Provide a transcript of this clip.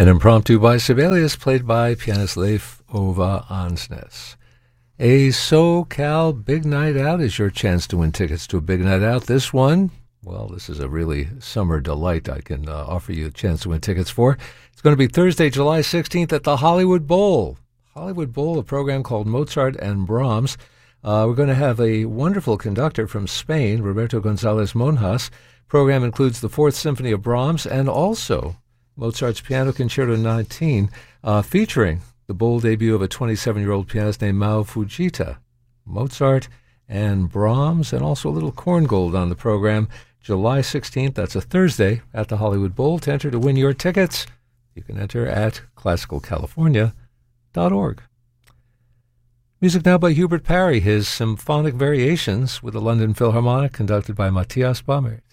An impromptu by Sibelius, played by pianist Leif Ove Ansnes. A SoCal Big Night Out is your chance to win tickets to a big night out. This one, well, this is a really summer delight I can offer you a chance to win tickets for. It's going to be Thursday, July 16th at the Hollywood Bowl. Hollywood Bowl, a program called Mozart and Brahms. We're going to have a wonderful conductor from Spain, Roberto Gonzalez Monjas. Program includes the Fourth Symphony of Brahms and also Mozart's Piano Concerto 19, featuring the bold debut of a 27-year-old pianist named Mao Fujita. Mozart and Brahms, and also a little Korngold on the program. July 16th, that's a Thursday, at the Hollywood Bowl. To enter to win your tickets, you can enter at classicalcalifornia.org. Music now by Hubert Parry, his Symphonic Variations with the London Philharmonic, conducted by Matthias Bamert.